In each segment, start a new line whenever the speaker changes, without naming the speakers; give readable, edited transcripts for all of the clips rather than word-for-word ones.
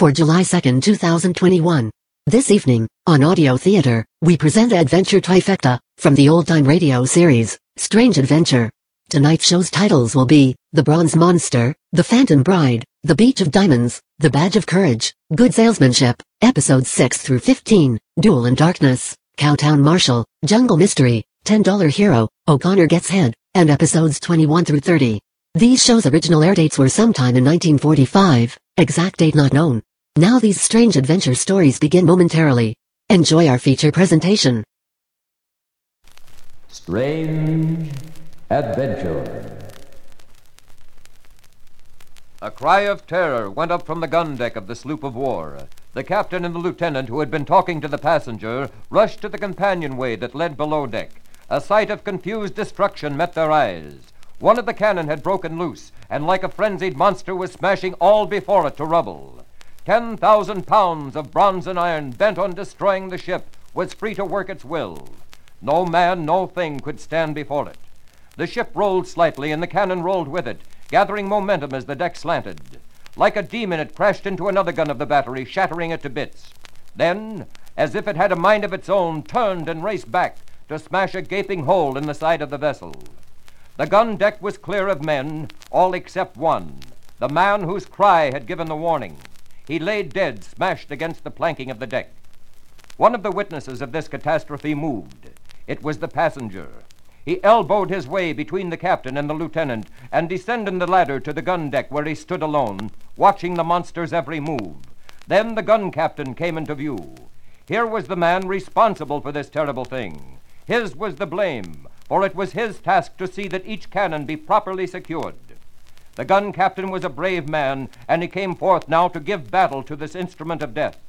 for July 2, 2021. This evening, on Audio Theater, we present Adventure Trifecta, from the old-time radio series, Strange Adventure. Tonight's show's titles will be, The Bronze Monster, The Phantom Bride, The Beach of Diamonds, The Badge of Courage, Good Salesmanship, Episodes 6 through 15, Duel in Darkness, Cowtown Marshal, Jungle Mystery, $10 Hero, O'Connor Gets Head, and Episodes 21 through 30. These shows' original air dates were sometime in 1945, exact date not known. Now these strange adventure stories begin momentarily. Enjoy our feature presentation.
Strange Adventure.
A cry of terror went up from the gun deck of the sloop of war. The captain and the lieutenant, who had been talking to the passenger, rushed to the companionway that led below deck. A sight of confused destruction met their eyes. One of the cannon had broken loose, and like a frenzied monster was smashing all before it to rubble. 10,000 pounds of bronze and iron, bent on destroying the ship, was free to work its will. No man, no thing could stand before it. The ship rolled slightly, and the cannon rolled with it, gathering momentum as the deck slanted. Like a demon, it crashed into another gun of the battery, shattering it to bits. Then, as if it had a mind of its own, turned and raced back to smash a gaping hole in the side of the vessel. The gun deck was clear of men, all except one, the man whose cry had given the warning. He lay dead, smashed against the planking of the deck. One of the witnesses of this catastrophe moved. It was the passenger. He elbowed his way between the captain and the lieutenant and descended the ladder to the gun deck where he stood alone, watching the monster's every move. Then the gun captain came into view. Here was the man responsible for this terrible thing. His was the blame, for it was his task to see that each cannon be properly secured. The gun captain was a brave man, and he came forth now to give battle to this instrument of death.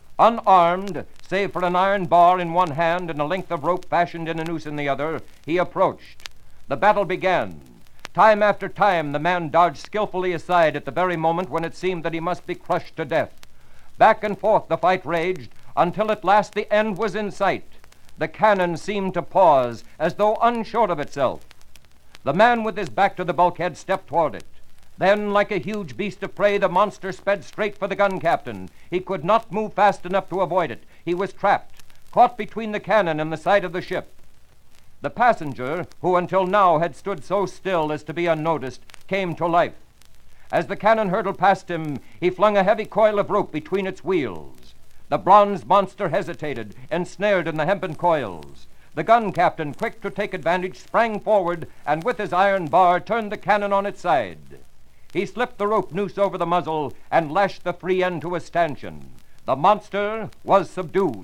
Unarmed, save for an iron bar in one hand and a length of rope fashioned in a noose in the other, he approached. The battle began. Time after time, the man dodged skillfully aside at the very moment when it seemed that he must be crushed to death. Back and forth the fight raged, until at last the end was in sight. The cannon seemed to pause, as though unsure of itself. The man with his back to the bulkhead stepped toward it. Then, like a huge beast of prey, the monster sped straight for the gun captain. He could not move fast enough to avoid it. He was trapped, caught between the cannon and the side of the ship. The passenger, who until now had stood so still as to be unnoticed, came to life. As the cannon hurtled past him, he flung a heavy coil of rope between its wheels. The bronze monster hesitated, ensnared in the hempen coils. The gun captain, quick to take advantage, sprang forward and with his iron bar turned the cannon on its side. He slipped the rope noose over the muzzle and lashed the free end to a stanchion. The monster was subdued.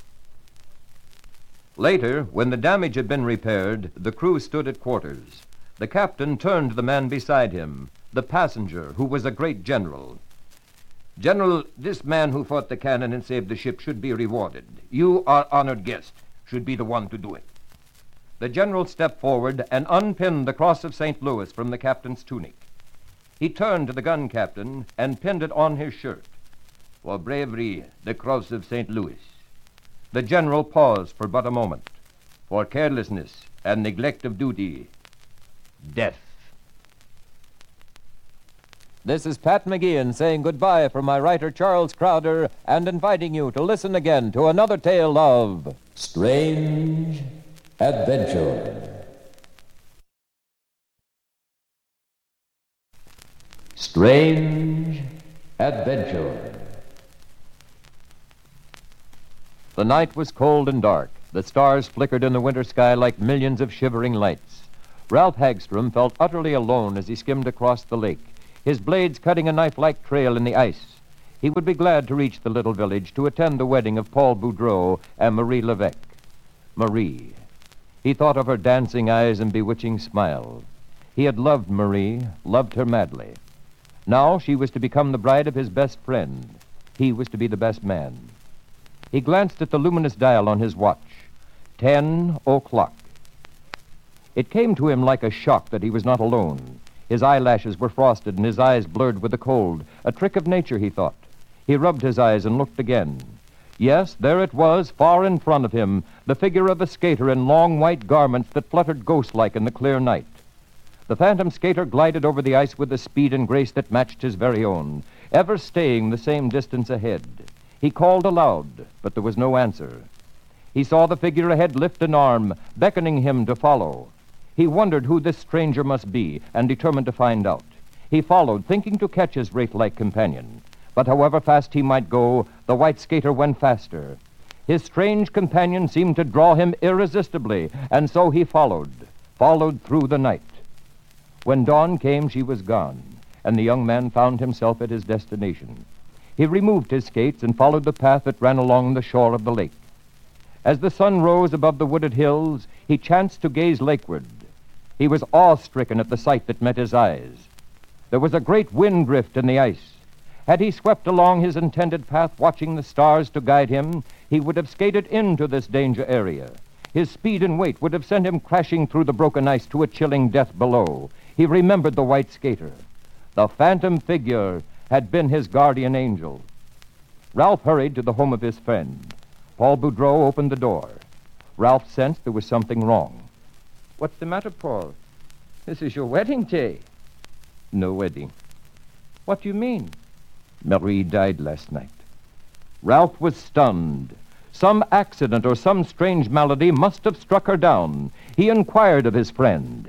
Later, when the damage had been repaired, the crew stood at quarters. The captain turned to the man beside him, the passenger, who was a great general. "General, this man who fought the cannon and saved the ship should be rewarded. You, our honored guest, should be the one to do it." The general stepped forward and unpinned the Cross of St. Louis from the captain's tunic. He turned to the gun captain and pinned it on his shirt. "For bravery, the Cross of St. Louis." The general paused for but a moment. "For carelessness and neglect of duty, death."
This is Pat McGeehan saying goodbye from my writer Charles Crowder and inviting you to listen again to another tale of
Strange Adventure. Strange Adventure.
The night was cold and dark. The stars flickered in the winter sky like millions of shivering lights. Ralph Hagstrom felt utterly alone as he skimmed across the lake, his blades cutting a knife-like trail in the ice. He would be glad to reach the little village to attend the wedding of Paul Boudreau and Marie Levesque. Marie. He thought of her dancing eyes and bewitching smile. He had loved Marie, loved her madly. Now she was to become the bride of his best friend. He was to be the best man. He glanced at the luminous dial on his watch. 10 o'clock. It came to him like a shock that he was not alone. His eyelashes were frosted and his eyes blurred with the cold. A trick of nature, he thought. He rubbed his eyes and looked again. Yes, there it was, far in front of him, the figure of a skater in long white garments that fluttered ghost-like in the clear night. The phantom skater glided over the ice with a speed and grace that matched his very own.
ever staying the same distance ahead. He called aloud, but there was no answer. He saw the figure ahead lift an arm, beckoning him to follow. He wondered who this stranger must be and determined to find out. He followed, thinking to catch his wraith-like companion. But however fast he might go, the white skater went faster. His strange companion seemed to draw him irresistibly, and so he followed through the night. When dawn came, she was gone, and the young man found himself at his destination. He removed his skates and followed the path that ran along the shore of the lake. As the sun rose above the wooded hills, he chanced to gaze lakeward. He was awe-stricken at the sight that met his eyes. There was a great wind drift in the ice. Had he swept along his intended path, watching the stars to guide him, he would have skated into this danger area. His speed and weight would have sent him crashing through the broken ice to a chilling death below. He remembered the white skater. The phantom figure had been his guardian angel. Ralph hurried to the home of his friend. Paul Boudreau opened the door. Ralph sensed there was something wrong.
What's the matter, Paul? This is your wedding day.
No wedding.
What do you mean?
Marie died last night. Ralph was stunned. Some accident or some strange malady must have struck her down. He inquired of his friend.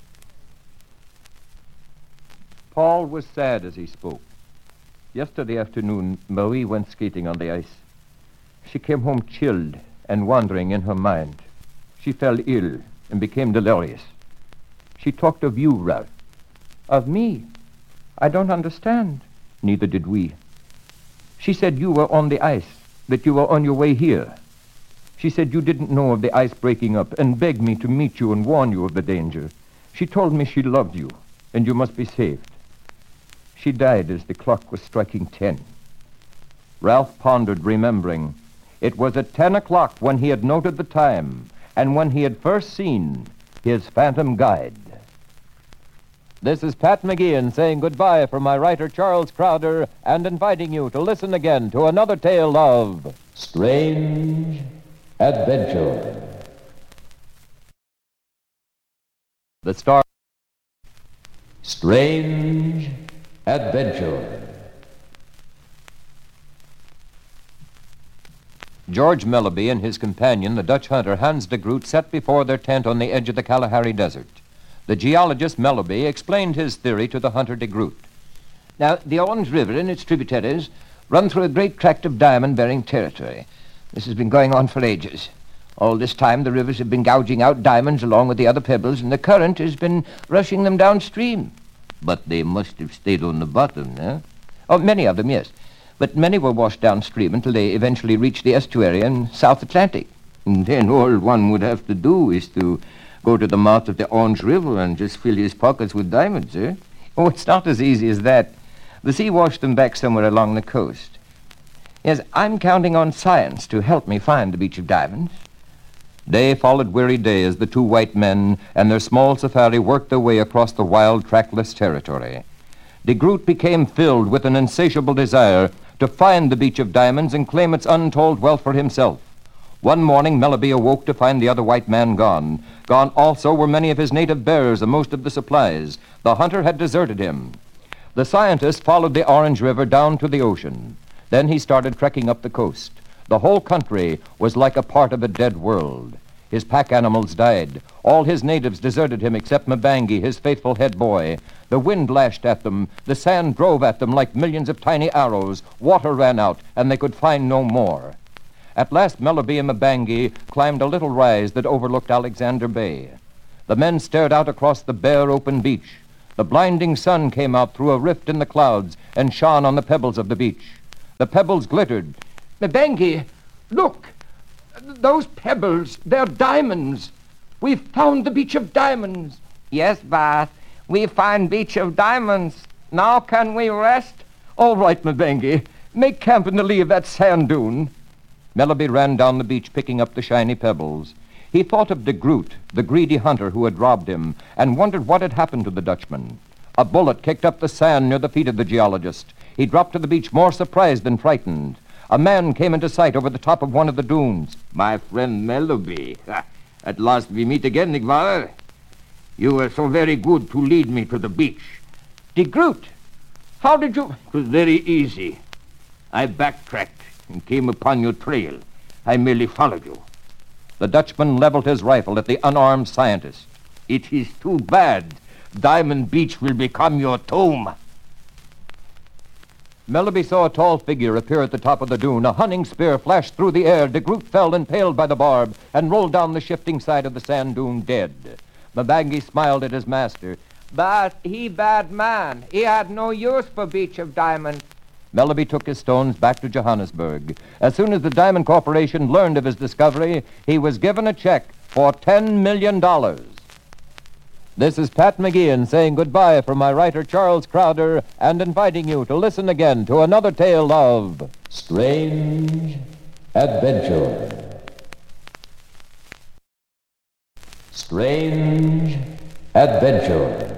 Paul was sad as he spoke. Yesterday afternoon, Marie went skating on the ice. She came home chilled and wandering in her mind. She fell ill and became delirious. She talked of you, Ralph.
Of me? I don't understand.
Neither did we. She said you were on the ice, that you were on your way here. She said you didn't know of the ice breaking up and begged me to meet you and warn you of the danger. She told me she loved you and you must be saved. She died as the clock was striking 10. Ralph pondered, remembering. It was at 10 o'clock when he had noted the time and when he had first seen his phantom guide. This is Pat McGeehan saying goodbye from my writer Charles Crowder and inviting you to listen again to another tale of
Strange Adventure.
The Star.
Strange Adventure.
George Melleby and his companion, the Dutch hunter Hans de Groot, sat before their tent on the edge of the Kalahari Desert. The geologist Melleby explained his theory to the hunter de Groot.
Now, the Orange River and its tributaries run through a great tract of diamond-bearing territory. This has been going on for ages. All this time, the rivers have been gouging out diamonds along with the other pebbles, and the current has been rushing them downstream.
But they must have stayed on the bottom, eh?
Oh, many of them, yes. But many were washed downstream until they eventually reached the estuary in South Atlantic.
And then all one would have to do is to go to the mouth of the Orange River and just fill his pockets with diamonds, eh?
Oh, it's not as easy as that. The sea washed them back somewhere along the coast. Yes, I'm counting on science to help me find the Beach of Diamonds.
Day followed weary day as the two white men and their small safari worked their way across the wild, trackless territory. De Groot became filled with an insatiable desire to find the Beach of Diamonds and claim its untold wealth for himself. One morning, Melleby awoke to find the other white man gone. Gone also were many of his native bearers and most of the supplies. The hunter had deserted him. The scientist followed the Orange River down to the ocean. Then he started trekking up the coast. The whole country was like a part of a dead world. His pack animals died. All his natives deserted him except Mbangi, his faithful head boy. The wind lashed at them. The sand drove at them like millions of tiny arrows. Water ran out, and they could find no more. At last, Melleby and Mbangi climbed a little rise that overlooked Alexander Bay. The men stared out across the bare, open beach. The blinding sun came out through a rift in the clouds and shone on the pebbles of the beach. The pebbles glittered.
Mbangi, look! Those pebbles, they're diamonds. We've found the Beach of Diamonds.
Yes, Bath, we find Beach of Diamonds. Now can we rest?
All right, Mbangi. Make camp in the lee of that sand dune.
Melleby ran down the beach, picking up the shiny pebbles. He thought of de Groot, the greedy hunter who had robbed him, and wondered what had happened to the Dutchman. A bullet kicked up the sand near the feet of the geologist. He dropped to the beach more surprised than frightened. A man came into sight over the top of one of the dunes.
My friend Melleby. At last we meet again, Nickwaller. You were so very good to lead me to the beach.
De Groot,
How did you...
It was very easy. I backtracked and came upon your trail. I merely followed you.
The Dutchman leveled his rifle at the unarmed scientist.
It is too bad. Diamond Beach will become your tomb.
Melleby saw a tall figure appear at the top of the dune. A hunting spear flashed through the air. De Groot fell impaled by the barb and rolled down the shifting side of the sand dune dead. Mbangi smiled at his master.
But he bad man. He had no use for Beach of Diamond.
Melleby took his stones back to Johannesburg. As soon as the Diamond Corporation learned of his discovery, he was given a check for $10 million. This is Pat McGeehan saying goodbye from my writer Charles Crowder and inviting you to listen again to another tale of
Strange Adventure. Strange Adventure.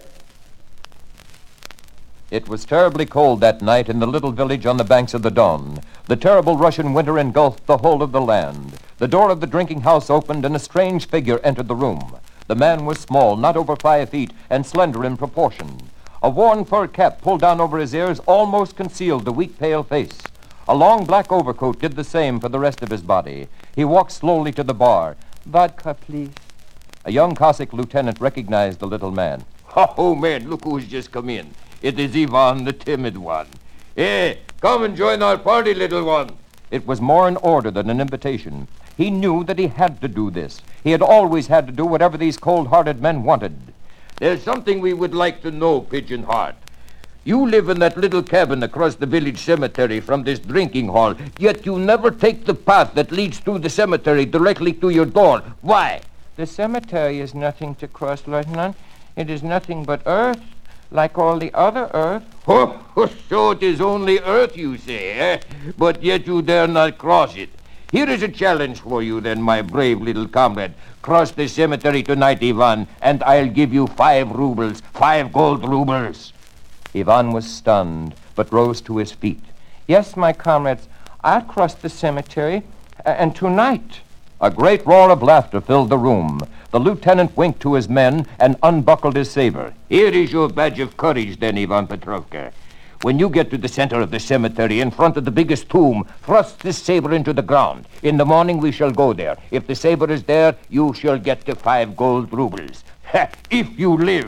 It was terribly cold that night in the little village on the banks of the Don. The terrible Russian winter engulfed the whole of the land. The door of the drinking house opened and a strange figure entered the room. The man was small, not over 5 feet, and slender in proportion. A worn fur cap pulled down over his ears almost concealed the weak, pale face. A long black overcoat did the same for the rest of his body. He walked slowly to the bar. Vodka, please. A young Cossack lieutenant recognized the little man.
Oh, man, look who's just come in. It is Ivan, the timid one. Hey, come and join our party, little one.
It was more an order than an invitation. He knew that he had to do this. He had always had to do whatever these cold-hearted men wanted.
There's something we would like to know, Pigeon Heart. You live in that little cabin across the village cemetery from this drinking hall, yet you never take the path that leads through the cemetery directly to your door. Why?
The cemetery is nothing to cross, Lieutenant. It is nothing but earth, like all the other earth.
Oh, so it is only earth, you say, eh? But yet you dare not cross it. Here is a challenge for you, then, my brave little comrade. Cross the cemetery tonight, Ivan, and I'll give you 5 rubles, 5 gold rubles.
Ivan was stunned, but rose to his feet.
Yes, my comrades, I'll cross the cemetery, and tonight.
A great roar of laughter filled the room. The lieutenant winked to his men and unbuckled his saber.
Here is your badge of courage, then, Ivan Petrovka. When you get to the center of the cemetery, in front of the biggest tomb, thrust this saber into the ground. In the morning, we shall go there. If the saber is there, you shall get the 5 gold rubles. If you live.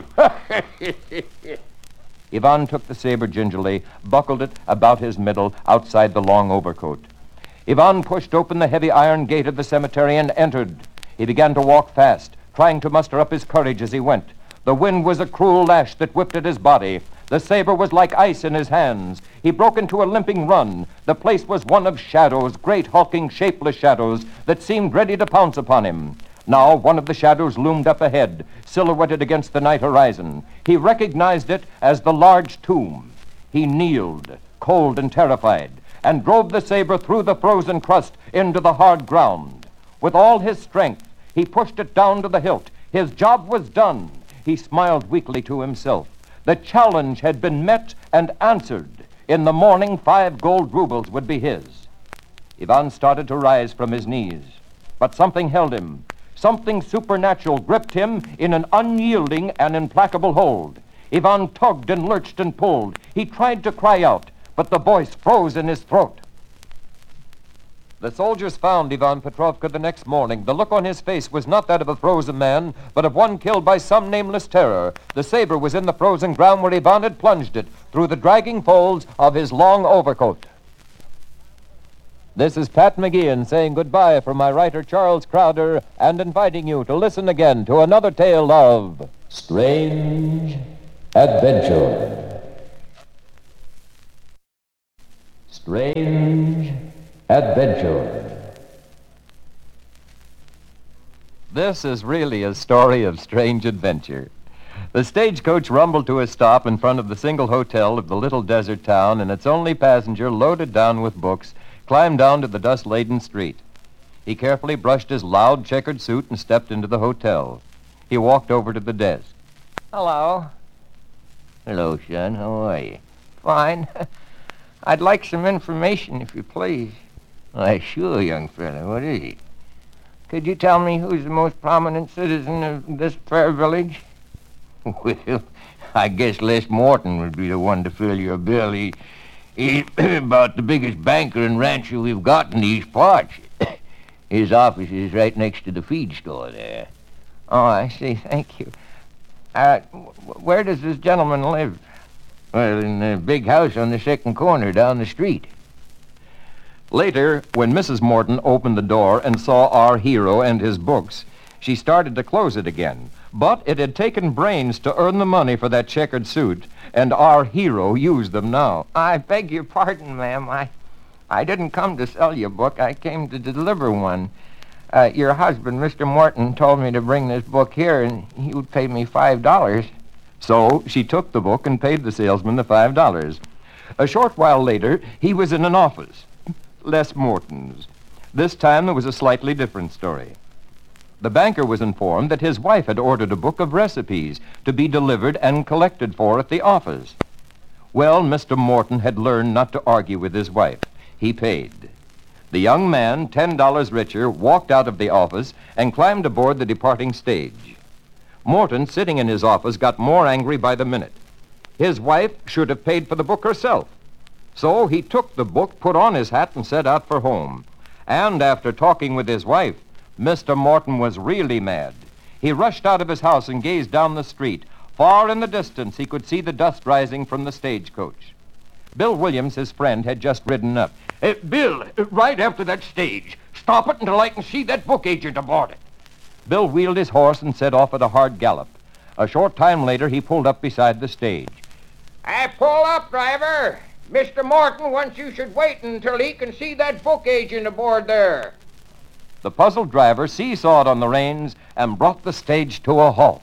Ivan took the saber gingerly, buckled it about his middle outside the long overcoat. Ivan pushed open the heavy iron gate of the cemetery and entered. He began to walk fast, trying to muster up his courage as he went. The wind was a cruel lash that whipped at his body. The saber was like ice in his hands. He broke into a limping run. The place was one of shadows, great hulking, shapeless shadows that seemed ready to pounce upon him. Now one of the shadows loomed up ahead, silhouetted against the night horizon. He recognized it as the large tomb. He kneeled, cold and terrified, and drove the saber through the frozen crust into the hard ground. With all his strength, he pushed it down to the hilt. His job was done. He smiled weakly to himself. The challenge had been met and answered. In the morning, 5 gold rubles would be his. Ivan started to rise from his knees, but something held him. Something supernatural gripped him in an unyielding and implacable hold. Ivan tugged and lurched and pulled. He tried to cry out, but the voice froze in his throat. The soldiers found Ivan Petrovka the next morning. The look on his face was not that of a frozen man, but of one killed by some nameless terror. The saber was in the frozen ground where Ivan had plunged it, through the dragging folds of his long overcoat. This is Pat McGeehan saying goodbye from my writer Charles Crowder and inviting you to listen again to another tale of
Strange Adventure. Strange Adventure.
This is really a story of strange adventure. The stagecoach rumbled to a stop in front of the single hotel of the little desert town, and its only passenger, loaded down with books, climbed down to the dust-laden street. He carefully brushed his loud checkered suit and stepped into the hotel. He walked over to the desk.
Hello.
Hello, son. How are you?
Fine. I'd like some information, if you please.
Why, sure, young fella. What is it?
Could you tell me who's the most prominent citizen of this fair village?
Well, I guess Les Morton would be the one to fill your bill. He's about the biggest banker and rancher we've got in these parts. His office is right next to the feed store there.
Oh, I see. Thank you. Where does this gentleman live?
Well, in the big house on the second corner down the street.
Later, when Mrs. Morton opened the door and saw our hero and his books, she started to close it again. But it had taken brains to earn the money for that checkered suit, and our hero used them now.
I beg your pardon, ma'am. I didn't come to sell you a book. I came to deliver one. Your husband, Mr. Morton, told me to bring this book here, and he would pay me $5.
So she took the book and paid the salesman the $5. A short while later, he was in an office. Les Morton's. This time there was a slightly different story. The banker was informed that his wife had ordered a book of recipes to be delivered and collected for at the office. Well, Mr. Morton had learned not to argue with his wife. He paid. The young man, $10 richer, walked out of the office and climbed aboard the departing stage. Morton, sitting in his office, got more angry by the minute. His wife should have paid for the book herself. So he took the book, put on his hat, and set out for home. And after talking with his wife, Mr. Morton was really mad. He rushed out of his house and gazed down the street. Far in the distance, he could see the dust rising from the stagecoach. Bill Williams, his friend, had just ridden up.
Bill, right after that stage. Stop it until I can see that book agent aboard it.
Bill wheeled his horse and set off at a hard gallop. A short time later, he pulled up beside the stage.
Pull up, driver. Mr. Morton wants you should wait until he can see that book agent aboard there.
The puzzled driver seesawed on the reins and brought the stage to a halt.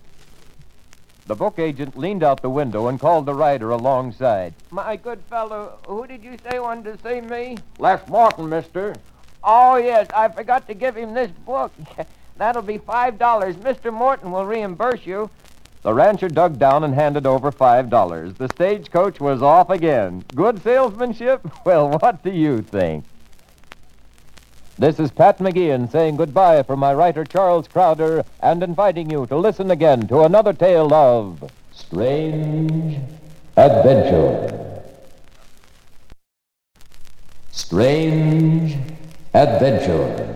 The book agent leaned out the window and called the rider alongside.
My good fellow, who did you say wanted to see me?
Les Morton, mister.
Oh, yes, I forgot to give him this book. That'll be $5. Mr. Morton will reimburse you.
The rancher dug down and handed over $5. The stagecoach was off again. Good salesmanship? Well, what do you think? This is Pat McGeehan saying goodbye from my writer Charles Crowder and inviting you to listen again to another tale of
Strange Adventure. Strange Adventure.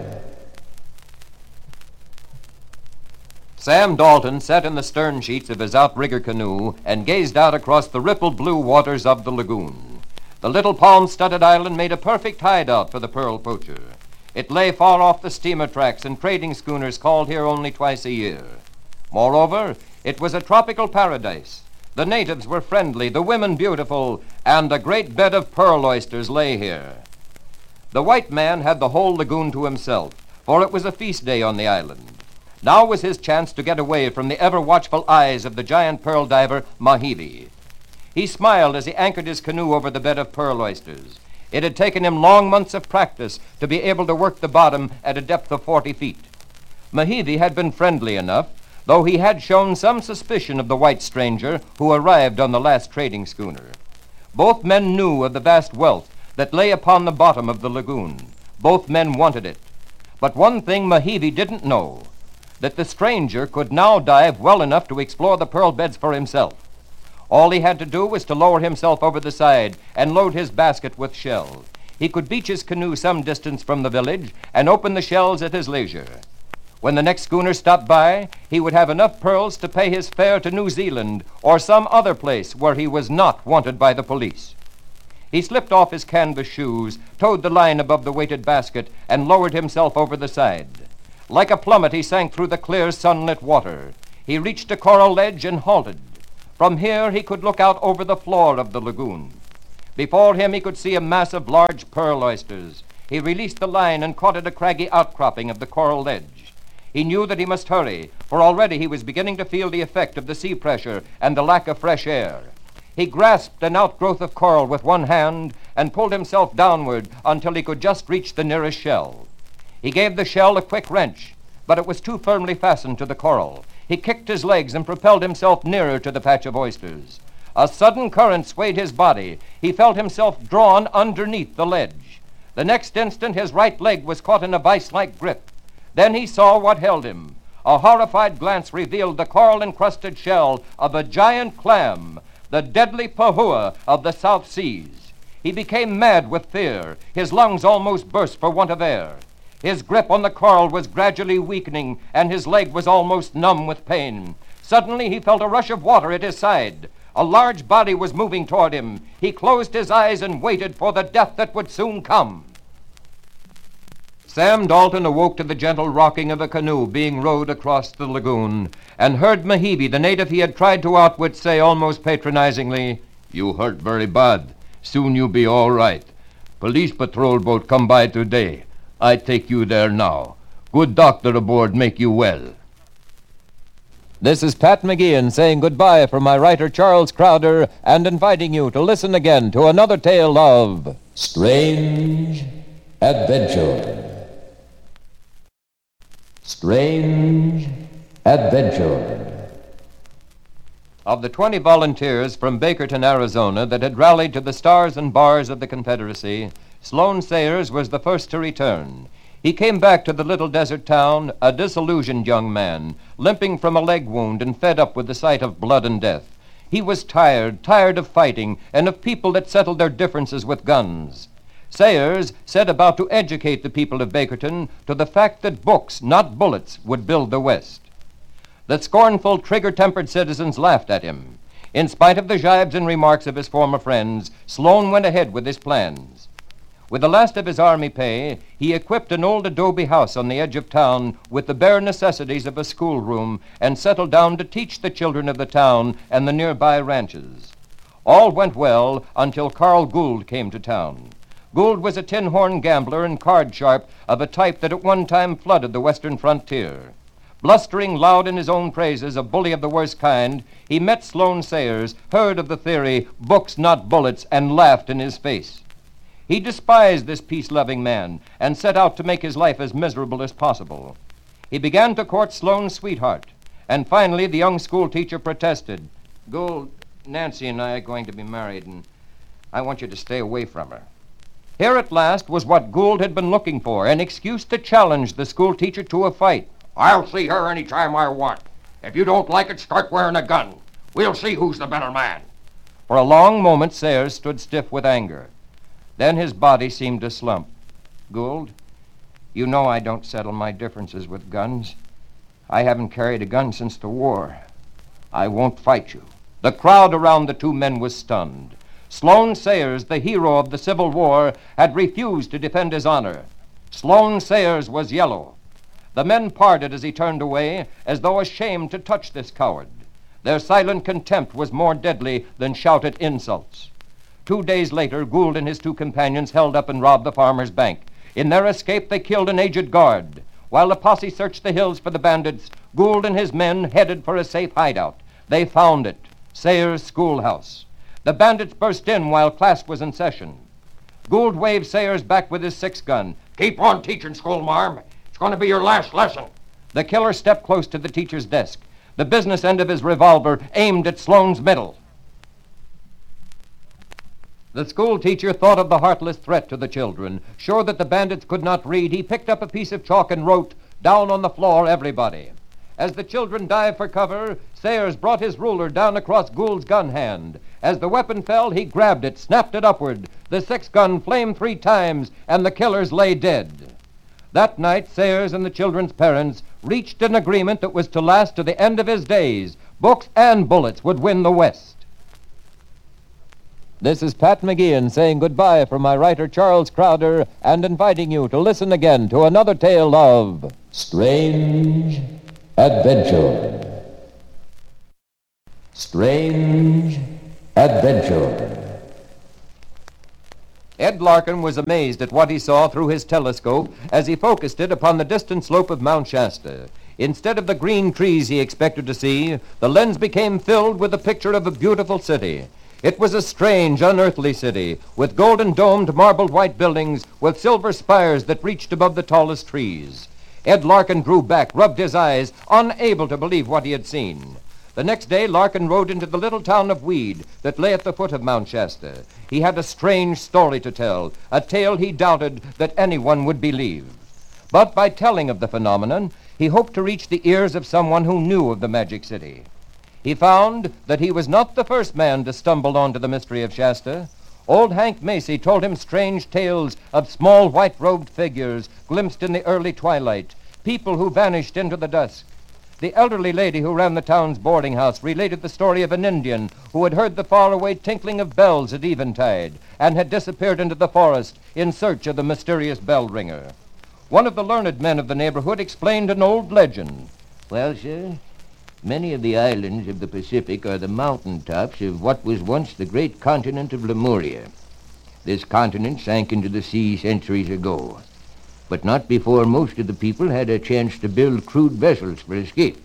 Sam Dalton sat in the stern sheets of his outrigger canoe and gazed out across the rippled blue waters of the lagoon. The little palm-studded island made a perfect hideout for the pearl poacher. It lay far off the steamer tracks, and trading schooners called here only twice a year. Moreover, it was a tropical paradise. The natives were friendly, the women beautiful, and a great bed of pearl oysters lay here. The white man had the whole lagoon to himself, for it was a feast day on the island. Now was his chance to get away from the ever-watchful eyes of the giant pearl diver, Mahili. He smiled as he anchored his canoe over the bed of pearl oysters. It had taken him long months of practice to be able to work the bottom at a depth of 40 feet. Mahili had been friendly enough, though he had shown some suspicion of the white stranger who arrived on the last trading schooner. Both men knew of the vast wealth that lay upon the bottom of the lagoon. Both men wanted it. But one thing Mahili didn't know, that the stranger could now dive well enough to explore the pearl beds for himself. All he had to do was to lower himself over the side and load his basket with shells. He could beach his canoe some distance from the village and open the shells at his leisure. When the next schooner stopped by, he would have enough pearls to pay his fare to New Zealand or some other place where he was not wanted by the police. He slipped off his canvas shoes, towed the line above the weighted basket, and lowered himself over the side. Like a plummet, he sank through the clear, sunlit water. He reached a coral ledge and halted. From here, he could look out over the floor of the lagoon. Before him, he could see a mass of large pearl oysters. He released the line and caught at a craggy outcropping of the coral ledge. He knew that he must hurry, for already he was beginning to feel the effect of the sea pressure and the lack of fresh air. He grasped an outgrowth of coral with one hand and pulled himself downward until he could just reach the nearest shell. He gave the shell a quick wrench, but it was too firmly fastened to the coral. He kicked his legs and propelled himself nearer to the patch of oysters. A sudden current swayed his body. He felt himself drawn underneath the ledge. The next instant, his right leg was caught in a vice-like grip. Then he saw what held him. A horrified glance revealed the coral-encrusted shell of a giant clam, the deadly pahua of the South Seas. He became mad with fear. His lungs almost burst for want of air. His grip on the coral was gradually weakening, and his leg was almost numb with pain. Suddenly he felt a rush of water at his side. A large body was moving toward him. He closed his eyes and waited for the death that would soon come. Sam Dalton awoke to the gentle rocking of a canoe being rowed across the lagoon, and heard Mahibi, the native he had tried to outwit, say almost patronizingly, "You hurt very bad. Soon you be all right. Police patrol boat come by today. I take you there now. Good doctor aboard make you well."
This is Pat McGeehan saying goodbye from my writer Charles Crowder and inviting you to listen again to another tale of
Strange Adventure. Strange Adventure.
Of the 20 volunteers from Bakerton, Arizona, that had rallied to the Stars and Bars of the Confederacy, Sloan Sayers was the first to return. He came back to the little desert town, a disillusioned young man, limping from a leg wound and fed up with the sight of blood and death. He was tired of fighting and of people that settled their differences with guns. Sayers set about to educate the people of Bakerton to the fact that books, not bullets, would build the West. The scornful, trigger-tempered citizens laughed at him. In spite of the jibes and remarks of his former friends, Sloan went ahead with his plans. With the last of his army pay, he equipped an old adobe house on the edge of town with the bare necessities of a schoolroom and settled down to teach the children of the town and the nearby ranches. All went well until Carl Gould came to town. Gould was a tin-horn gambler and card sharp of a type that at one time flooded the western frontier. Blustering loud in his own praises, a bully of the worst kind, he met Sloan Sayers, heard of the theory, books not bullets, and laughed in his face. He despised this peace-loving man and set out to make his life as miserable as possible. He began to court Sloan's sweetheart, and finally the young schoolteacher protested. "Gould, Nancy and I are going to be married, and I want you to stay away from her." Here at last was what Gould had been looking for, an excuse to challenge the schoolteacher to a fight.
I'll see her any time I want. If you don't like it, start wearing a gun. We'll see who's the better man.
For a long moment, Sayers stood stiff with anger. Then his body seemed to slump. "Gould, you know I don't settle my differences with guns. I haven't carried a gun since the war. I won't fight you." The crowd around the two men was stunned. Sloan Sayers, the hero of the Civil War, had refused to defend his honor. Sloan Sayers was yellow. The men parted as he turned away, as though ashamed to touch this coward. Their silent contempt was more deadly than shouted insults. 2 days later, Gould and his two companions held up and robbed the farmer's bank. In their escape, they killed an aged guard. While the posse searched the hills for the bandits, Gould and his men headed for a safe hideout. They found it, Sayers' schoolhouse. The bandits burst in while class was in session. Gould waved Sayers back with his 6-gun.
Keep on teaching, schoolmarm. It's going to be your last lesson.
The killer stepped close to the teacher's desk. The business end of his revolver aimed at Sloan's middle. The school teacher thought of the heartless threat to the children. Sure that the bandits could not read, he picked up a piece of chalk and wrote, "Down on the floor, everybody." As the children dived for cover, Sayers brought his ruler down across Gould's gun hand. As the weapon fell, he grabbed it, snapped it upward. The 6-gun flamed 3 times, and the killers lay dead. That night, Sayers and the children's parents reached an agreement that was to last to the end of his days. Books and bullets would win the West.
This is Pat McGeehan saying goodbye from my writer Charles Crowder and inviting you to listen again to another tale of
Strange Adventure. Strange Adventure.
Ed Larkin was amazed at what he saw through his telescope as he focused it upon the distant slope of Mount Shasta. Instead of the green trees he expected to see, the lens became filled with the picture of a beautiful city. It was a strange, unearthly city, with golden-domed, marbled white buildings with silver spires that reached above the tallest trees. Ed Larkin drew back, rubbed his eyes, unable to believe what he had seen. The next day, Larkin rode into the little town of Weed that lay at the foot of Mount Shasta. He had a strange story to tell, a tale he doubted that anyone would believe. But by telling of the phenomenon,
he hoped to reach the ears of someone who knew of the Magic City. He found that he was not the first man to stumble onto the mystery of Shasta. Old Hank Macy told him strange tales of small white-robed figures glimpsed in the early twilight, people who vanished into the dusk. The elderly lady who ran the town's boarding house related the story of an Indian who had heard the faraway tinkling of bells at eventide and had disappeared into the forest in search of the mysterious bell ringer. One of the learned men of the neighborhood explained an old legend.
Well, sir, many of the islands of the Pacific are the mountain tops of what was once the great continent of Lemuria. This continent sank into the sea centuries ago, but not before most of the people had a chance to build crude vessels for escape.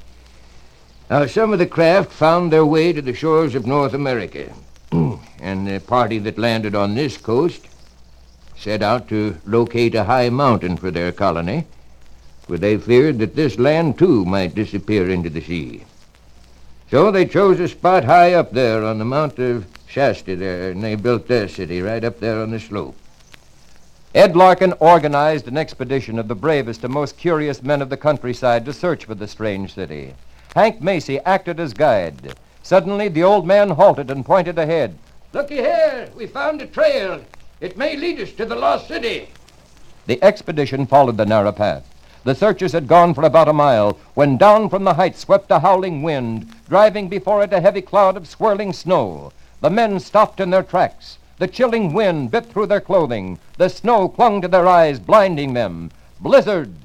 Now, some of the craft found their way to the shores of North America, and the party that landed on this coast set out to locate a high mountain for their colony, for they feared that this land, too, might disappear into the sea. So they chose a spot high up there on the Mount of Shasta there, and they built their city right up there on the slope.
Ed Larkin organized an expedition of the bravest and most curious men of the countryside to search for the strange city. Hank Macy acted as guide. Suddenly, the old man halted and pointed ahead.
Looky here, we found a trail. It may lead us to the lost city.
The expedition followed the narrow path. The searchers had gone for about a mile when down from the heights swept a howling wind, driving before it a heavy cloud of swirling snow. The men stopped in their tracks. The chilling wind bit through their clothing. The snow clung to their eyes, blinding them. Blizzard!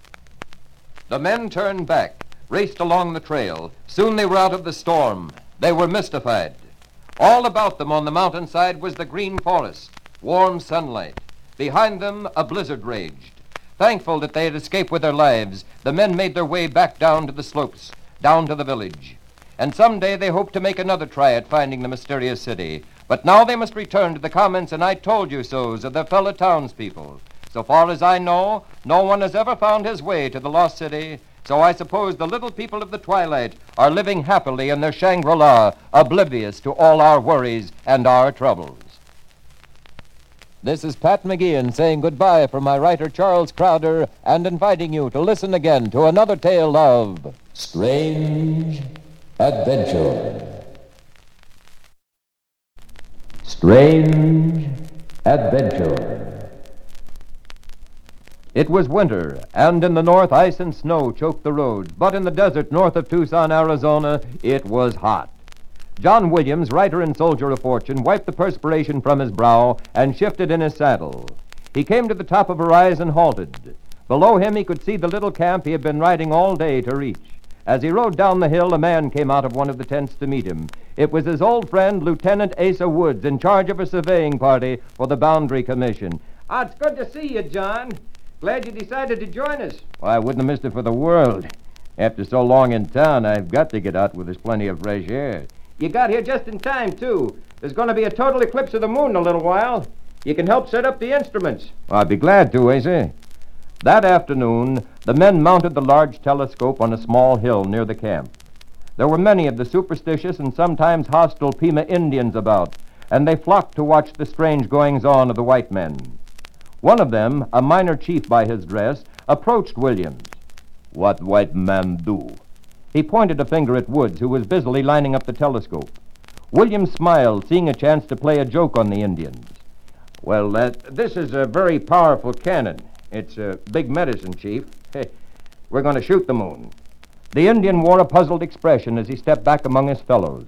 The men turned back, raced along the trail. Soon they were out of the storm. They were mystified. All about them on the mountainside was the green forest, warm sunlight. Behind them, a blizzard raged. Thankful that they had escaped with their lives, the men made their way back down to the slopes, down to the village. And someday they hoped to make another try at finding the mysterious city. But now they must return to the comments and I told you so's of their fellow townspeople. So far as I know, no one has ever found his way to the lost city, so I suppose the little people of the twilight are living happily in their Shangri-La, oblivious to all our worries and our troubles. This is Pat McGeehan saying goodbye from my writer Charles Crowder and inviting you to listen again to another tale of
Strange Adventure. Strange Adventure.
It was winter, and in the north ice and snow choked the roads, but in the desert north of Tucson, Arizona, it was hot. John Williams, writer and soldier of fortune, wiped the perspiration from his brow and shifted in his saddle. He came to the top of a rise and halted. Below him he could see the little camp he had been riding all day to reach. As he rode down the hill, a man came out of one of the tents to meet him. It was his old friend, Lieutenant Asa Woods, in charge of a surveying party for the Boundary Commission.
Ah, it's good to see you, John. Glad you decided to join us.
Well, I wouldn't have missed it for the world. After so long in town, I've got to get out where there's plenty of fresh air.
You got here just in time, too. There's going to be a total eclipse of the moon in a little while. You can help set up the instruments.
Well, I'd be glad to, Asa. That afternoon, the men mounted the large telescope on a small hill near the camp. There were many of the superstitious and sometimes hostile Pima Indians about, and they flocked to watch the strange goings-on of the white men. One of them, a minor chief by his dress, approached Williams.
What white man do?
He pointed a finger at Woods, who was busily lining up the telescope. Williams smiled, seeing a chance to play a joke on the Indians.
Well, this is a very powerful cannon. It's a big medicine, Chief. Hey, we're going to shoot the moon.
The Indian wore a puzzled expression as he stepped back among his fellows.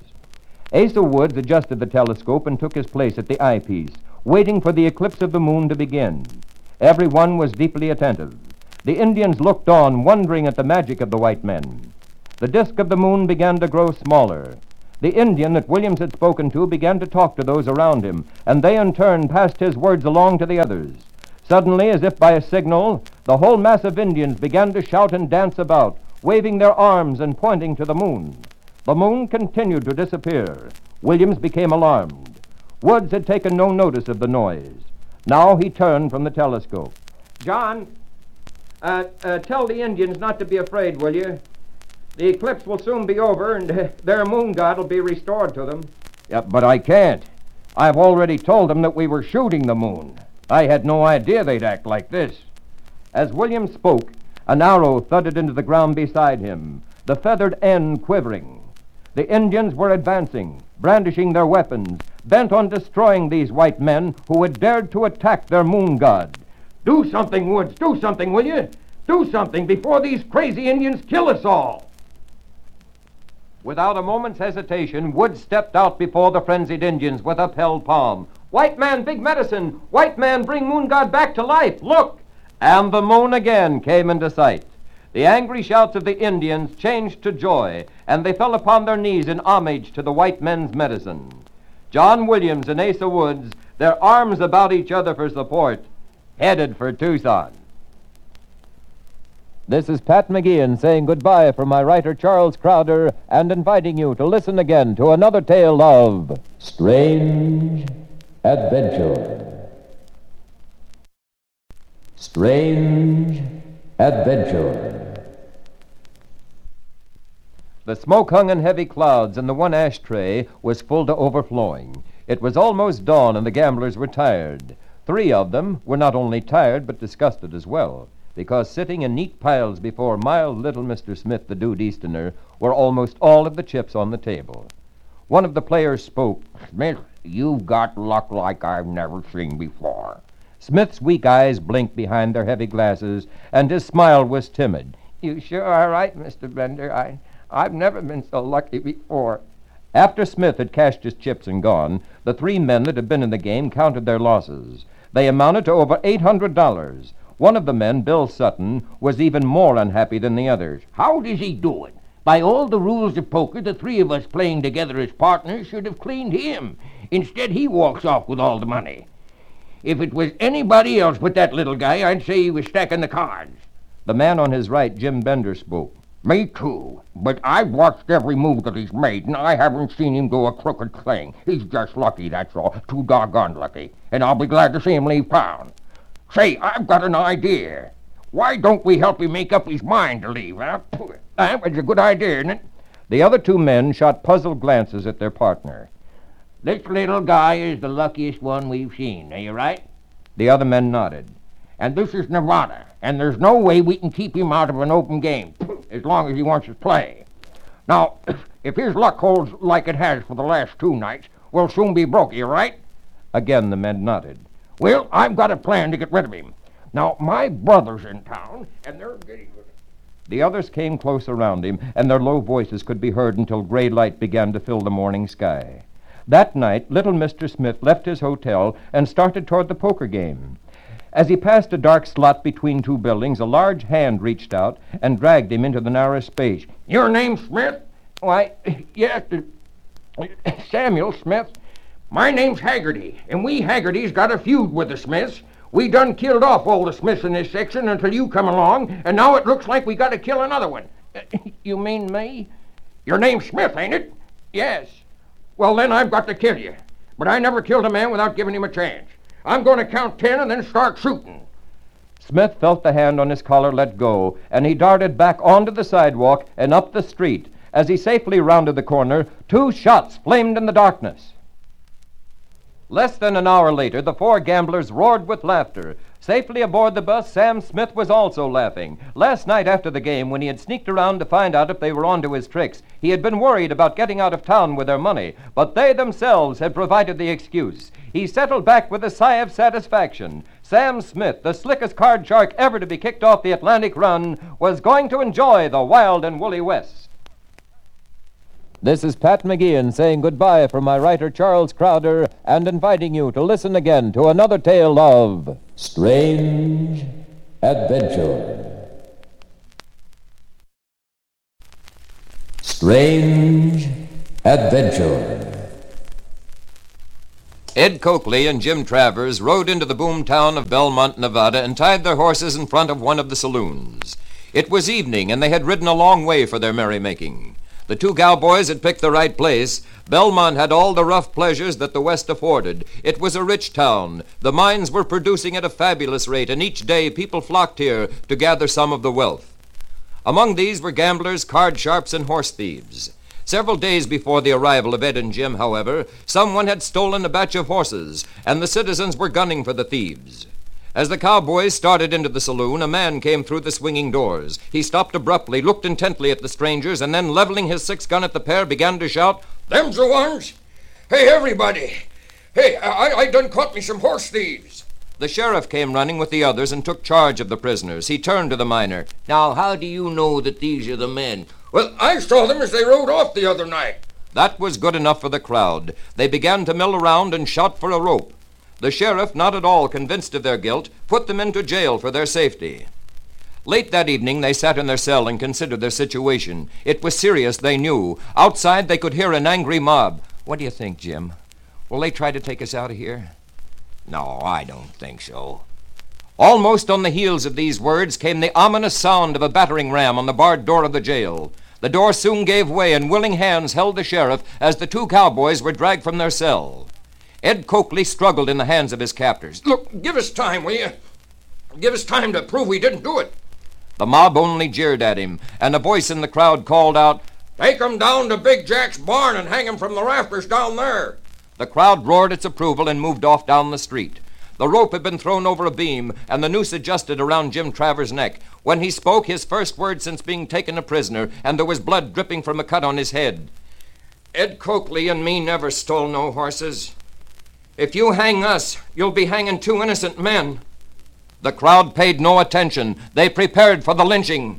Asa Woods adjusted the telescope and took his place at the eyepiece, waiting for the eclipse of the moon to begin. Everyone was deeply attentive. The Indians looked on, wondering at the magic of the white men. The disk of the moon began to grow smaller. The Indian that Williams had spoken to began to talk to those around him, and they in turn passed his words along to the others. Suddenly, as if by a signal, the whole mass of Indians began to shout and dance about, waving their arms and pointing to the moon. The moon continued to disappear. Williams became alarmed. Woods had taken no notice of the noise. Now he turned from the telescope.
John, tell the Indians not to be afraid, will you? The eclipse will soon be over, and their moon god will be restored to them.
Yeah, but I can't. I've already told them that we were shooting the moon. I had no idea they'd act like this. As Williams spoke, An arrow thudded into the ground beside him, the feathered end quivering. The Indians were advancing, brandishing their weapons, bent on destroying these white men who had dared to attack their moon god.
Do something, Woods. Do something, will you? Do something before these crazy Indians kill us all.
Without a moment's hesitation, Woods stepped out before the frenzied Indians with upheld palm. "White man, big medicine! White man, bring moon god back to life! Look!" And the moon again came into sight. The angry shouts of the Indians changed to joy, and they fell upon their knees in homage to the white men's medicine. John Williams and Asa Woods, their arms about each other for support, headed for Tucson.
This is Pat McGeehan saying goodbye from my writer Charles Crowder and inviting you to listen again to another tale of
Strange Adventure. Strange Adventure.
The smoke hung in heavy clouds, and the one ashtray was full to overflowing. It was almost dawn, and the gamblers were tired. 3 of them were not only tired, but disgusted as well, because sitting in neat piles before mild little Mr. Smith, the dude Easterner, were almost all of the chips on the table. One of the players spoke.
"Smith, you've got luck like I've never seen before."
Smith's weak eyes blinked behind their heavy glasses, and his smile was timid.
"You sure are right, Mr. Bender. I've never been so lucky before."
After Smith had cashed his chips and gone, the 3 men that had been in the game counted their losses. They amounted to over $800. One of the men, Bill Sutton, was even more unhappy than the others.
How does he do it? By all the rules of poker, the 3 of us playing together as partners should have cleaned him. Instead, he walks off with all the money. If it was anybody else but that little guy, I'd say he was stacking the cards.
The man on his right, Jim Bender, spoke.
Me too, but I've watched every move that he's made, and I haven't seen him do a crooked thing. He's just lucky, that's all. Too doggone lucky. And I'll be glad to see him leave town. Say, I've got an idea. Why don't we help him make up his mind to leave, huh? That was a good idea, isn't it?
The other 2 men shot puzzled glances at their partner.
This little guy is the luckiest one we've seen, are you right?
The other men nodded.
And this is Nevada, and there's no way we can keep him out of an open game, as long as he wants to play. Now, if his luck holds like it has for the last 2 nights, we'll soon be broke, are you right?
Again the men nodded.
Well, I've got a plan to get rid of him. Now, my brother's in town, and they're getting with it.
The others came close around him, and their low voices could be heard until gray light began to fill the morning sky. That night, little Mr. Smith left his hotel and started toward the poker game. As he passed a dark slot between 2 buildings, a large hand reached out and dragged him into the narrow space.
Your name Smith?
Why, yes, Samuel Smith.
My name's Haggerty, and we Haggertys got a feud with the Smiths. We done killed off all the Smiths in this section until you come along, and now it looks like we got to kill another one.
You mean me?
Your name's Smith, ain't it?
Yes.
Well, then I've got to kill you. But I never killed a man without giving him a chance. I'm going to count 10 and then start shooting.
Smith felt the hand on his collar let go, and he darted back onto the sidewalk and up the street. As he safely rounded the corner, 2 shots flamed in the darkness. Less than an hour later, the 4 gamblers roared with laughter. Safely aboard the bus, Sam Smith was also laughing. Last night after the game, when he had sneaked around to find out if they were onto his tricks, he had been worried about getting out of town with their money, but they themselves had provided the excuse. He settled back with a sigh of satisfaction. Sam Smith, the slickest card shark ever to be kicked off the Atlantic run, was going to enjoy the wild and woolly West. This is Pat McGeehan saying goodbye from my writer Charles Crowder and inviting you to listen again to another tale of
Strange Adventure. Strange Adventure.
Ed Coakley and Jim Travers rode into the boom town of Belmont, Nevada, and tied their horses in front of one of the saloons. It was evening, and they had ridden a long way for their merrymaking. The 2 cowboys had picked the right place. Belmont had all the rough pleasures that the West afforded. It was a rich town. The mines were producing at a fabulous rate, and each day people flocked here to gather some of the wealth. Among these were gamblers, card sharps, and horse thieves. Several days before the arrival of Ed and Jim, however, someone had stolen a batch of horses, and the citizens were gunning for the thieves. As the cowboys started into the saloon, a man came through the swinging doors. He stopped abruptly, looked intently at the strangers, and then, leveling his 6-gun at the pair, began to shout,
"Them's the ones! Hey, everybody! Hey, I done caught me some horse thieves!"
The sheriff came running with the others and took charge of the prisoners. He turned to the miner.
Now, how do you know that these are the men?
"Well, I saw them as they rode off the other night."
That was good enough for the crowd. They began to mill around and shout for a rope. The sheriff, not at all convinced of their guilt, put them into jail for their safety. Late that evening, they sat in their cell and considered their situation. It was serious, they knew. Outside, they could hear an angry mob.
What do you think, Jim? Will they try to take us out of here?
No, I don't think so.
Almost on the heels of these words came the ominous sound of a battering ram on the barred door of the jail. The door soon gave way, and willing hands held the sheriff as the 2 cowboys were dragged from their cell. Ed Coakley struggled in the hands of his captors.
"Look, give us time, will you? Give us time to prove we didn't do it."
The mob only jeered at him, and a voice in the crowd called out,
"Take 'em down to Big Jack's barn and hang 'em from the rafters down there."
The crowd roared its approval and moved off down the street. The rope had been thrown over a beam, and the noose adjusted around Jim Travers' neck. When he spoke, his first word since being taken a prisoner, and there was blood dripping from a cut on his head.
"Ed Coakley and me never stole no horses. If you hang us, you'll be hanging 2 innocent men."
The crowd paid no attention. They prepared for the lynching.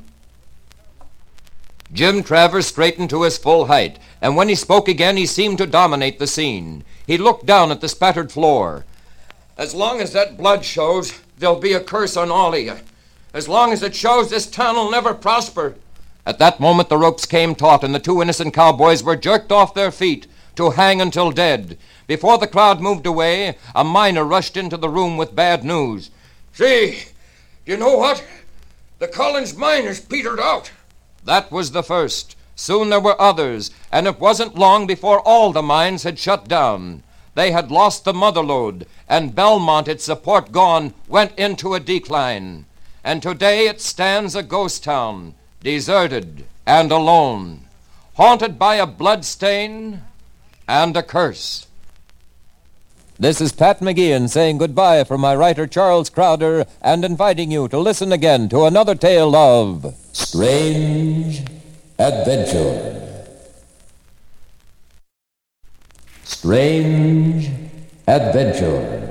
Jim Travers straightened to his full height, and when he spoke again, he seemed to dominate the scene. He looked down at the spattered floor.
"As long as that blood shows, there'll be a curse on all of you. As long as it shows, this town'll never prosper."
At that moment, the ropes came taut, and the 2 innocent cowboys were jerked off their feet to hang until dead. Before the crowd moved away, a miner rushed into the room with bad news.
"See, you know what? The Collins mine is petered out."
That was the first. Soon there were others, and it wasn't long before all the mines had shut down. They had lost the mother lode, and Belmont, its support gone, went into a decline. And today it stands a ghost town, deserted and alone, haunted by a blood stain and a curse. This is Pat McGeehan saying goodbye from my writer Charles Crowder and inviting you to listen again to another tale of
Strange Adventure. Strange Adventure.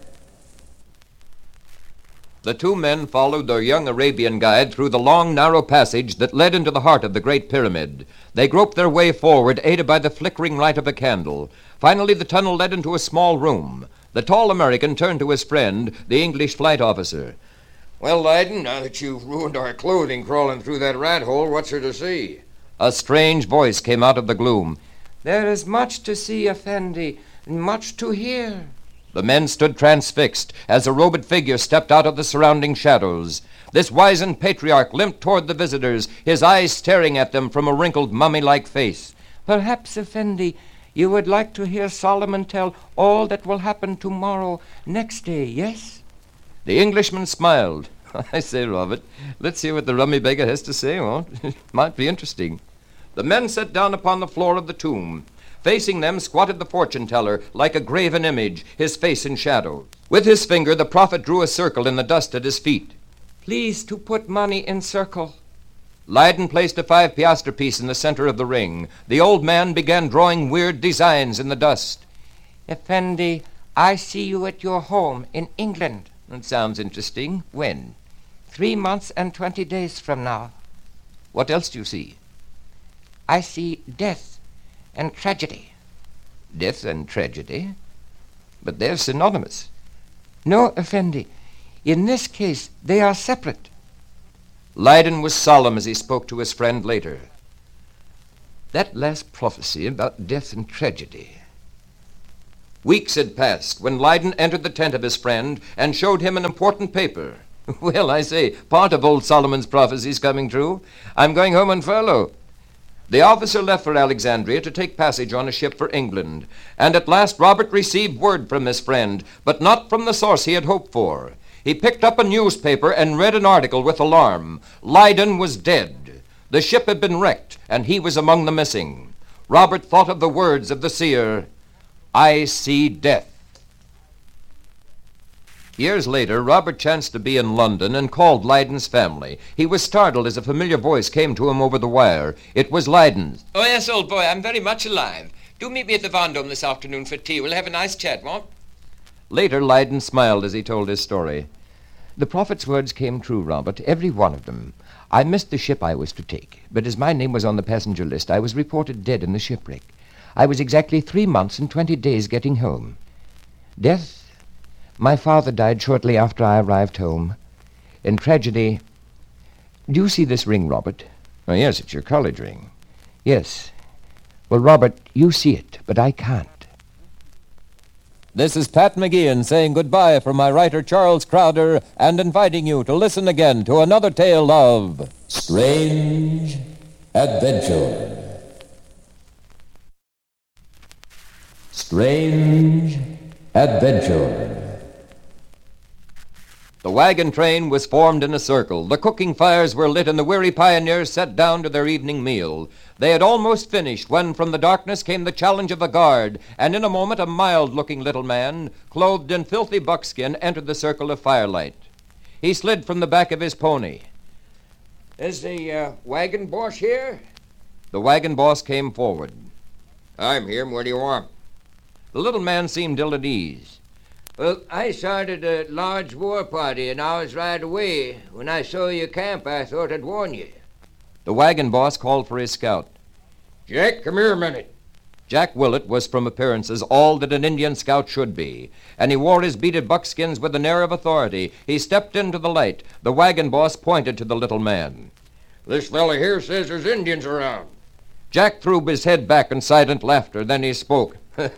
The 2 men followed their young Arabian guide through the long, narrow passage that led into the heart of the Great Pyramid. They groped their way forward, aided by the flickering light of a candle. Finally, the tunnel led into a small room. The tall American turned to his friend, the English flight officer.
"Well, Leiden, now that you've ruined our clothing crawling through that rat hole, what's there to see?"
A strange voice came out of the gloom.
"There is much to see, Effendi, and much to hear."
The men stood transfixed as a robed figure stepped out of the surrounding shadows. This wizened patriarch limped toward the visitors, his eyes staring at them from a wrinkled mummy-like face.
"Perhaps, Effendi, you would like to hear Solomon tell all that will happen tomorrow, next day, yes?"
The Englishman smiled. "I say, Robert, let's hear what the rummy beggar has to say, won't it? Might be interesting." The men sat down upon the floor of the tomb. Facing them squatted the fortune-teller, like a graven image, his face in shadow. With his finger, the prophet drew a circle in the dust at his feet.
"Please to put money in circle."
Leiden placed a 5-piastre piece in the center of the ring. The old man began drawing weird designs in the dust.
"Effendi, I see you at your home in England."
"That sounds interesting. When?"
3 months and 20 days from now.
"What else do you see?"
"I see death and tragedy."
"Death and tragedy? But they're synonymous."
"No, Effendi. In this case, they are separate."
Leiden was solemn as he spoke to his friend later. That last prophecy about death and tragedy. Weeks had passed when Leiden entered the tent of his friend and showed him an important paper. "Well, I say, part of old Solomon's prophecy's coming true. I'm going home on furlough." The officer left for Alexandria to take passage on a ship for England, and at last Robert received word from his friend, but not from the source he had hoped for. He picked up a newspaper and read an article with alarm. Leiden was dead. The ship had been wrecked, and he was among the missing. Robert thought of the words of the seer, "I see death." Years later, Robert chanced to be in London and called Lydon's family. He was startled as a familiar voice came to him over the wire. It was Lydon's.
Oh, yes, old boy, I'm very much alive. Do meet me at the Vendome this afternoon for tea. We'll have a nice chat, won't?
Later, Lydon smiled as he told his story. The prophet's words came true, Robert, every one of them. I missed the ship I was to take, but as my name was on the passenger list, I was reported dead in the shipwreck. I was exactly 3 months and 20 days getting home. Death? My father died shortly after I arrived home. In tragedy... Do you see this ring, Robert?
Oh, yes, it's your college ring.
Yes. Well, Robert, you see it, but I can't.
This is Pat McGeehan saying goodbye from my writer Charles Crowder and inviting you to listen again to another tale of
Strange Adventure. Strange Adventure.
The wagon train was formed in a circle. The cooking fires were lit, and the weary pioneers sat down to their evening meal. They had almost finished when from the darkness came the challenge of a guard, and in a moment a mild-looking little man, clothed in filthy buckskin, entered the circle of firelight. He slid from the back of his pony.
Is the wagon boss here?
The wagon boss came forward.
I'm here. What do you want?
The little man seemed ill at ease.
Well, I started a large war party an hour's ride away. When I saw your camp, I thought I'd warn you.
The wagon boss called for his scout.
Jack, come here a minute.
Jack Willett was from appearances all that an Indian scout should be, and he wore his beaded buckskins with an air of authority. He stepped into the light. The wagon boss pointed to the little man.
This fella here says there's Indians around.
Jack threw his head back in silent laughter. Then he spoke.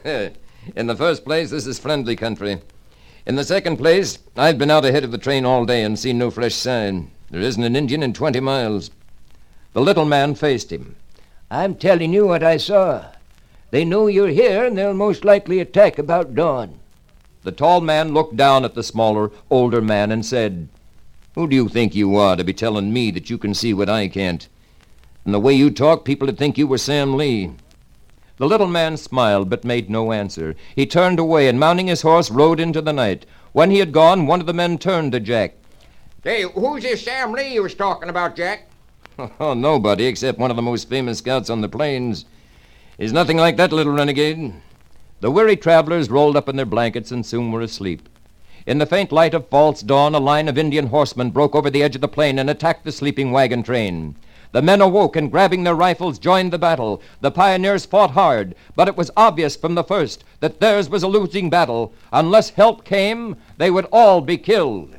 In the first place, this is friendly country. In the second place, I've been out ahead of the train all day and seen no fresh sign. There isn't an Indian in 20 miles. The little man faced him.
I'm telling you what I saw. They know you're here, and they'll most likely attack about dawn.
The tall man looked down at the smaller, older man and said,
Who do you think you are to be telling me that you can see what I can't? And the way you talk, people would think you were Sam Lee.
The little man smiled but made no answer. He turned away and, mounting his horse, rode into the night. When he had gone, one of the men turned to Jack.
Hey, who's this Sam Lee you was talking about, Jack?
Oh, nobody except one of the most famous scouts on the plains. He's nothing like that little renegade.
The weary travelers rolled up in their blankets and soon were asleep. In the faint light of false dawn, a line of Indian horsemen broke over the edge of the plain and attacked the sleeping wagon train. The men awoke and, grabbing their rifles, joined the battle. The pioneers fought hard, but it was obvious from the first that theirs was a losing battle. Unless help came, they would all be killed.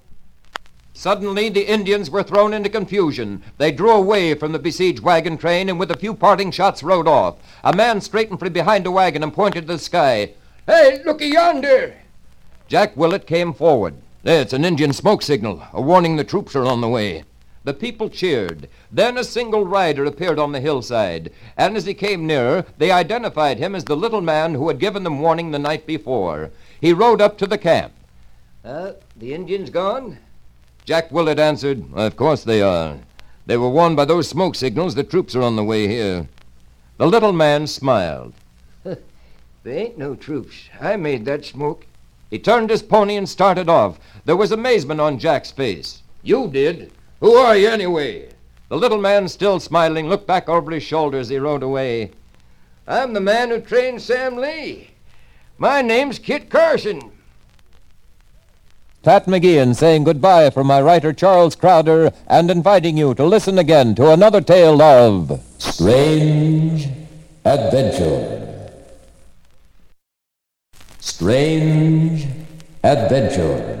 Suddenly, the Indians were thrown into confusion. They drew away from the besieged wagon train and with a few parting shots rode off. A man straightened from behind a wagon and pointed to the sky.
Hey, looky yonder!
Jack Willett came forward.
There, it's an Indian smoke signal, a warning the troops are on the way.
The people cheered. Then a single rider appeared on the hillside, and as he came nearer, they identified him as the little man who had given them warning the night before. He rode up to the camp.
The Indians gone?
Jack Willett answered,
Of course they are. They were warned by those smoke signals that troops are on the way here.
The little man smiled.
There ain't no troops. I made that smoke.
He turned his pony and started off. There was amazement on Jack's face.
You did? Who are you anyway?
The little man, still smiling, looked back over his shoulder as he rode away.
I'm the man who trained Sam Lee. My name's Kit Carson.
Pat McGeehan saying goodbye from my writer Charles Crowder and inviting you to listen again to another tale of
Strange Adventure. Strange Adventure.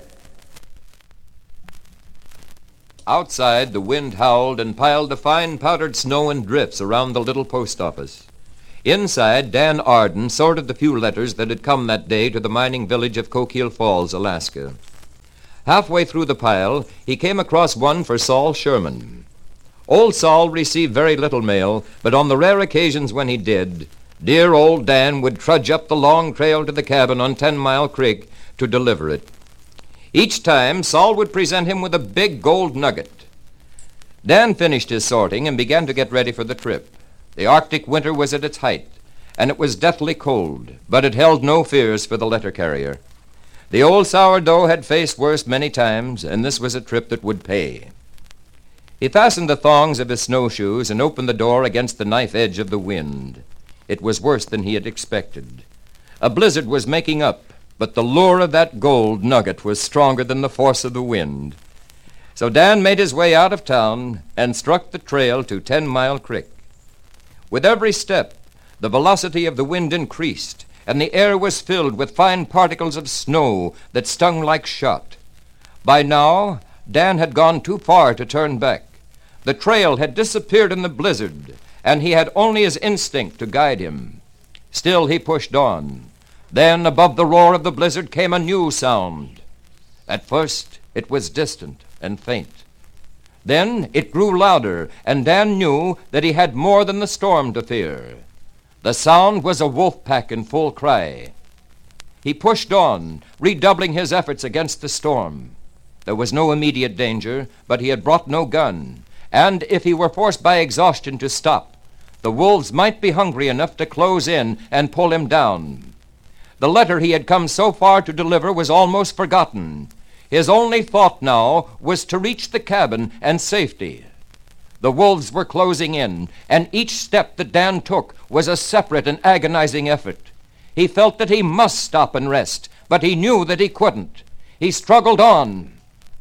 Outside, the wind howled and piled the fine powdered snow in drifts around the little post office. Inside, Dan Arden sorted the few letters that had come that day to the mining village of Coquille Falls, Alaska. Halfway through the pile, he came across one for Saul Sherman. Old Saul received very little mail, but on the rare occasions when he did, dear old Dan would trudge up the long trail to the cabin on 10 Mile Creek to deliver it. Each time, Saul would present him with a big gold nugget. Dan finished his sorting and began to get ready for the trip. The Arctic winter was at its height, and it was deathly cold, but it held no fears for the letter carrier. The old sourdough had faced worse many times, and this was a trip that would pay. He fastened the thongs of his snowshoes and opened the door against the knife edge of the wind. It was worse than he had expected. A blizzard was making up, but the lure of that gold nugget was stronger than the force of the wind. So Dan made his way out of town and struck the trail to 10 Mile Creek. With every step, the velocity of the wind increased, and the air was filled with fine particles of snow that stung like shot. By now, Dan had gone too far to turn back. The trail had disappeared in the blizzard, and he had only his instinct to guide him. Still he pushed on. Then, above the roar of the blizzard, came a new sound. At first, it was distant and faint. Then it grew louder, and Dan knew that he had more than the storm to fear. The sound was a wolf pack in full cry. He pushed on, redoubling his efforts against the storm. There was no immediate danger, but he had brought no gun, and if he were forced by exhaustion to stop, the wolves might be hungry enough to close in and pull him down. The letter he had come so far to deliver was almost forgotten. His only thought now was to reach the cabin and safety. The wolves were closing in, and each step that Dan took was a separate and agonizing effort. He felt that he must stop and rest, but he knew that he couldn't. He struggled on.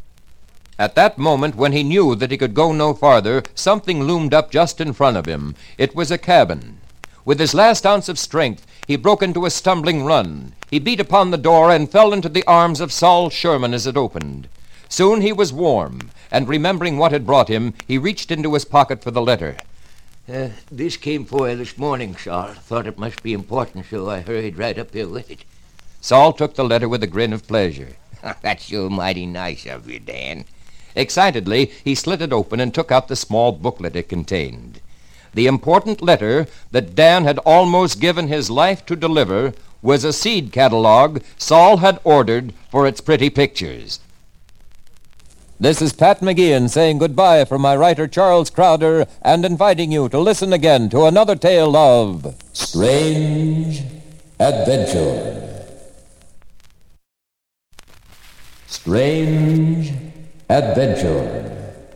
At that moment, when he knew that he could go no farther, something loomed up just in front of him. It was a cabin. With his last ounce of strength, he broke into a stumbling run. He beat upon the door and fell into the arms of Saul Sherman as it opened. Soon he was warm, and remembering what had brought him, he reached into his pocket for the letter.
This came for you this morning, Saul. Thought it must be important, so I hurried right up here with it.
Saul took the letter with a grin of pleasure.
That's so mighty nice of you, Dan.
Excitedly, he slit it open and took out the small booklet it contained. The important letter that Dan had almost given his life to deliver was a seed catalog Saul had ordered for its pretty pictures. This is Pat McGeehan saying goodbye from my writer Charles Crowder and inviting you to listen again to another tale of
Strange Adventure. Strange Adventure.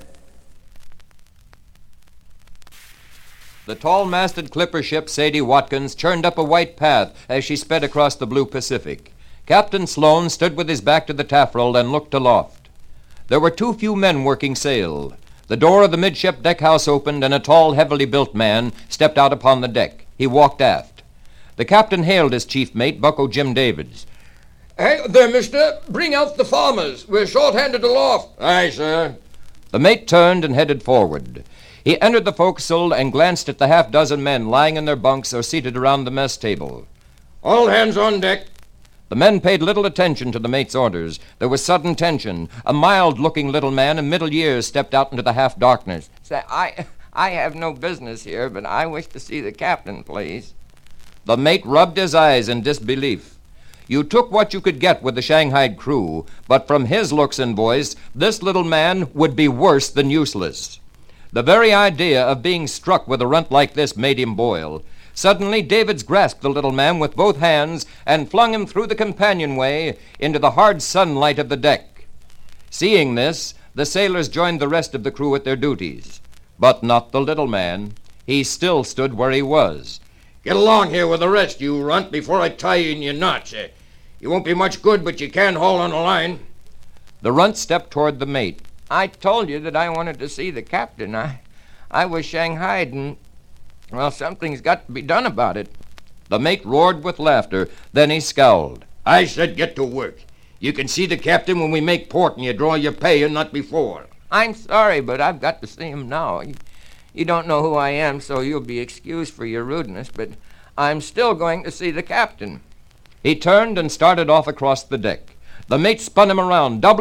The tall-masted clipper ship Sadie Watkins churned up a white path as she sped across the blue Pacific. Captain Sloane stood with his back to the taffrail and looked aloft. There were too few men working sail. The door of the midship deckhouse opened, and a tall, heavily built man stepped out upon the deck. He walked aft. The captain hailed his chief mate, Bucko Jim Davids.
Hey there, mister. Bring out the farmers. We're short-handed aloft. Aye, sir.
The mate turned and headed forward. He entered the forecastle and glanced at the half-dozen men lying in their bunks or seated around the mess table.
All hands on deck.
The men paid little attention to the mate's orders. There was sudden tension. A mild-looking little man in middle years stepped out into the half-darkness.
Say, I have no business here, but I wish to see the captain, please.
The mate rubbed his eyes in disbelief. You took what you could get with the Shanghai crew, but from his looks and voice, this little man would be worse than useless. The very idea of being struck with a runt like this made him boil. Suddenly, Davids grasped the little man with both hands and flung him through the companionway into the hard sunlight of the deck. Seeing this, the sailors joined the rest of the crew at their duties. But not the little man. He still stood where he was.
Get along here with the rest, you runt, before I tie you in your knots. You won't be much good, but you can haul on a line.
The runt stepped toward the mate.
I told you that I wanted to see the captain. I was shanghaied, and, well, something's got to be done about it.
The mate roared with laughter. Then he scowled.
I said get to work. You can see the captain when we make port and you draw your pay and not before.
I'm sorry, but I've got to see him now. You don't know who I am, so you'll be excused for your rudeness, but I'm still going to see the captain.
He turned and started off across the deck. The mate spun him around, doubling